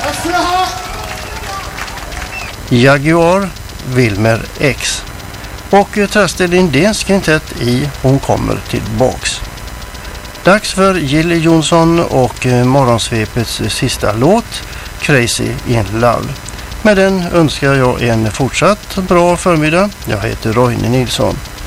Jaguar, Wilmer X. Och Traste Lindéns kvintett i Hon kommer tillbaks. Dags för Jill Johnson och Morgonsvepets sista låt, Crazy in Love. Med den önskar jag en fortsatt bra förmiddag. Jag heter Roine Nilsson.